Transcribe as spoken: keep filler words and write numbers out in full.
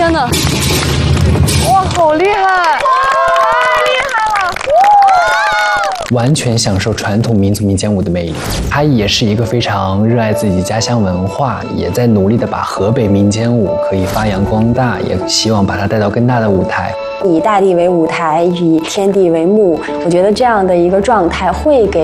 真的，哇，好厉害！太厉害了！ 完全享受传统民族民间舞的魅力。他也是一个非常热爱自己家乡文化，也在努力的把河北民间舞可以发扬光大，也希望把它带到更大的舞台。 以大地为舞台，以天地为幕，我觉得这样的一个状态会给